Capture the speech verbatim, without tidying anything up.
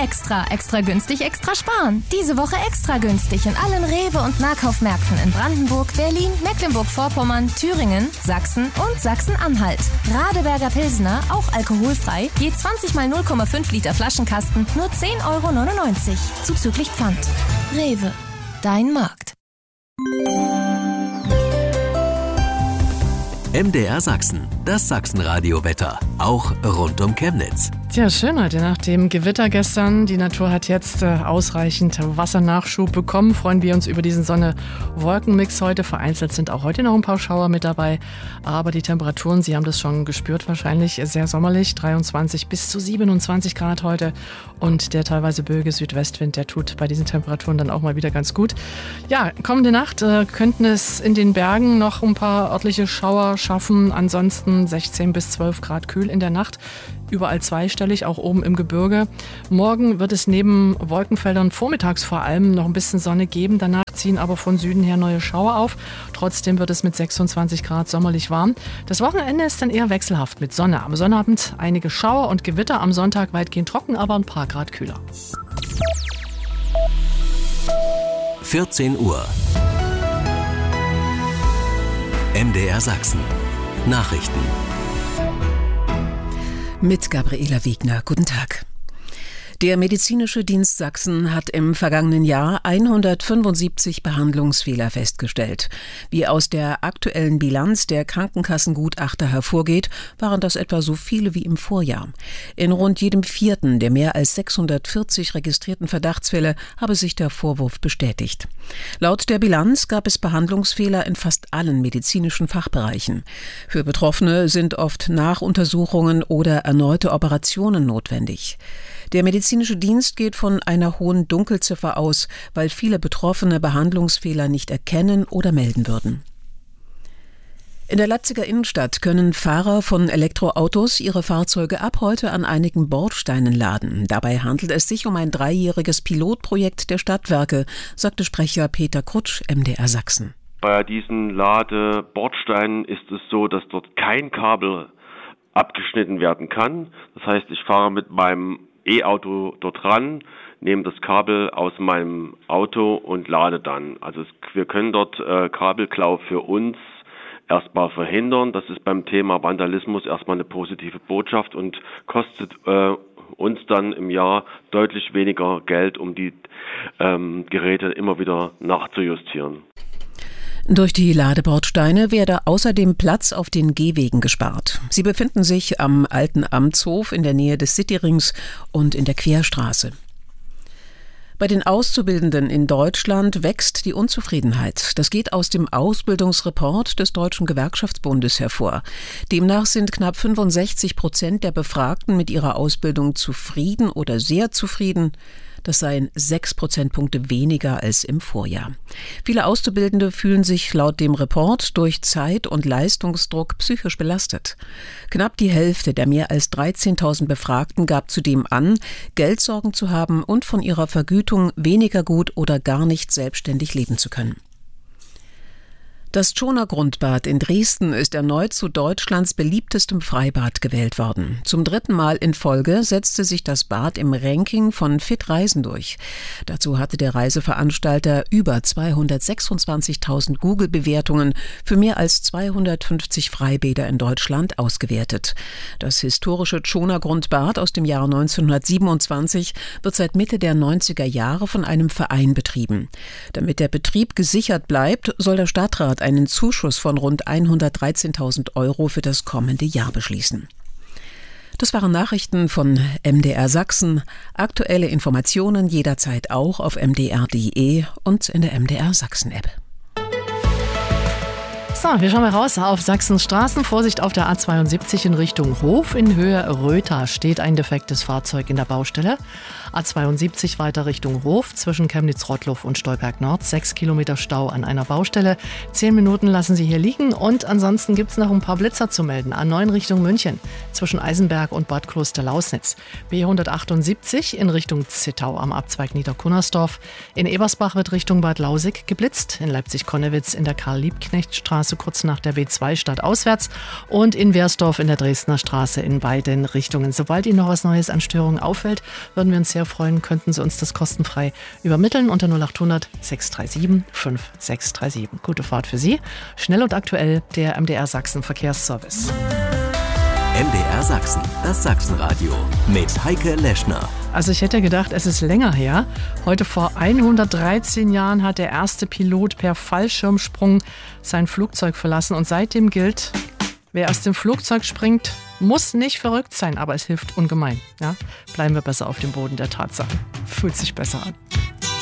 Extra, extra günstig, extra sparen. Diese Woche extra günstig in allen Rewe- und Nahkaufmärkten in Brandenburg, Berlin, Mecklenburg-Vorpommern, Thüringen, Sachsen und Sachsen-Anhalt. Radeberger Pilsner, auch alkoholfrei, je zwanzig mal null Komma fünf Liter Flaschenkasten, nur zehn Euro neunundneunzig. Zuzüglich Pfand. Rewe, dein Markt. M D R Sachsen, das Sachsenradio-Wetter, auch rund um Chemnitz. Tja, schön heute nach dem Gewitter gestern. Die Natur hat jetzt äh, ausreichend Wassernachschub bekommen. Freuen wir uns über diesen Sonne-Wolken-Mix heute. Vereinzelt sind auch heute noch ein paar Schauer mit dabei. Aber die Temperaturen, Sie haben das schon gespürt wahrscheinlich, sehr sommerlich. dreiundzwanzig bis zu siebenundzwanzig Grad heute. Und der teilweise böige Südwestwind, der tut bei diesen Temperaturen dann auch mal wieder ganz gut. Ja, kommende Nacht äh, könnten es in den Bergen noch ein paar örtliche Schauer schaffen. Ansonsten sechzehn bis zwölf Grad kühl in der Nacht. Überall zweistellig, auch oben im Gebirge. Morgen wird es neben Wolkenfeldern vormittags vor allem noch ein bisschen Sonne geben. Danach ziehen aber von Süden her neue Schauer auf. Trotzdem wird es mit sechsundzwanzig Grad sommerlich warm. Das Wochenende ist dann eher wechselhaft mit Sonne. Am Sonnabend einige Schauer und Gewitter. Am Sonntag weitgehend trocken, aber ein paar Grad kühler. vierzehn Uhr. M D R Sachsen. Nachrichten. Mit Gabriela Wegner. Guten Tag. Der Medizinische Dienst Sachsen hat im vergangenen Jahr hundertfünfundsiebzig Behandlungsfehler festgestellt. Wie aus der aktuellen Bilanz der Krankenkassengutachter hervorgeht, waren das etwa so viele wie im Vorjahr. In rund jedem vierten der mehr als sechshundertvierzig registrierten Verdachtsfälle habe sich der Vorwurf bestätigt. Laut der Bilanz gab es Behandlungsfehler in fast allen medizinischen Fachbereichen. Für Betroffene sind oft Nachuntersuchungen oder erneute Operationen notwendig. Der medizinische Dienst geht von einer hohen Dunkelziffer aus, weil viele Betroffene Behandlungsfehler nicht erkennen oder melden würden. In der Leipziger Innenstadt können Fahrer von Elektroautos ihre Fahrzeuge ab heute an einigen Bordsteinen laden. Dabei handelt es sich um ein dreijähriges Pilotprojekt der Stadtwerke, sagte Sprecher Peter Krutsch, M D R Sachsen. Bei diesen Ladebordsteinen ist es so, dass dort kein Kabel abgeschnitten werden kann. Das heißt, ich fahre mit meinem E-Auto dort ran, nehme das Kabel aus meinem Auto und lade dann. Also es, wir können dort äh, Kabelklau für uns erstmal verhindern. Das ist beim Thema Vandalismus erstmal eine positive Botschaft und kostet äh, uns dann im Jahr deutlich weniger Geld, um die ähm, Geräte immer wieder nachzujustieren. Durch die Ladebordsteine werde außerdem Platz auf den Gehwegen gespart. Sie befinden sich am Alten Amtshof in der Nähe des Cityrings und in der Querstraße. Bei den Auszubildenden in Deutschland wächst die Unzufriedenheit. Das geht aus dem Ausbildungsreport des Deutschen Gewerkschaftsbundes hervor. Demnach sind knapp fünfundsechzig Prozent der Befragten mit ihrer Ausbildung zufrieden oder sehr zufrieden. Das seien sechs Prozentpunkte weniger als im Vorjahr. Viele Auszubildende fühlen sich laut dem Report durch Zeit- und Leistungsdruck psychisch belastet. Knapp die Hälfte der mehr als dreizehntausend Befragten gab zudem an, Geldsorgen zu haben und von ihrer Vergütung weniger gut oder gar nicht selbstständig leben zu können. Das Tschoner Grundbad in Dresden ist erneut zu Deutschlands beliebtestem Freibad gewählt worden. Zum dritten Mal in Folge setzte sich das Bad im Ranking von Fit Reisen durch. Dazu hatte der Reiseveranstalter über zweihundertsechsundzwanzigtausend Google-Bewertungen für mehr als zweihundertfünfzig Freibäder in Deutschland ausgewertet. Das historische Tschoner Grundbad aus dem Jahr neunzehnhundertsiebenundzwanzig wird seit Mitte der neunziger Jahre von einem Verein betrieben. Damit der Betrieb gesichert bleibt, soll der Stadtrat einen Zuschuss von rund hundertdreizehntausend Euro für das kommende Jahr beschließen. Das waren Nachrichten von M D R Sachsen. Aktuelle Informationen jederzeit auch auf m d r punkt d e und in der M D R Sachsen App. So, wir schauen mal raus auf Sachsens Straßen. Vorsicht auf der A zweiundsiebzig in Richtung Hof. In Höhe Rötha steht ein defektes Fahrzeug in der Baustelle. A zweiundsiebzig weiter Richtung Hof zwischen Chemnitz-Rottluff und Stolberg Nord. Sechs Kilometer Stau an einer Baustelle. Zehn Minuten lassen Sie hier liegen. Und ansonsten gibt es noch ein paar Blitzer zu melden. A neun Richtung München zwischen Eisenberg und Bad Kloster-Lausnitz. B hundertachtundsiebzig in Richtung Zittau am Abzweig Niederkunnersdorf. In Ebersbach wird Richtung Bad Lausig geblitzt. In Leipzig-Konnewitz in der Karl-Liebknecht-Straße Straße kurz nach der B zwei stadtauswärts und in Wehrsdorf in der Dresdner Straße in beiden Richtungen. Sobald Ihnen noch was Neues an Störungen auffällt, würden wir uns sehr freuen, könnten Sie uns das kostenfrei übermitteln unter null acht hundert sechs drei sieben fünf sechs drei sieben. Gute Fahrt für Sie. Schnell und aktuell der M D R Sachsen Verkehrsservice. M D R Sachsen, das Sachsenradio mit Heike Leschner. Also ich hätte gedacht, es ist länger her. Heute vor hundertdreizehn Jahren hat der erste Pilot per Fallschirmsprung sein Flugzeug verlassen. Und seitdem gilt, wer aus dem Flugzeug springt, muss nicht verrückt sein, aber es hilft ungemein. Ja? Bleiben wir besser auf dem Boden der Tatsachen. Fühlt sich besser an.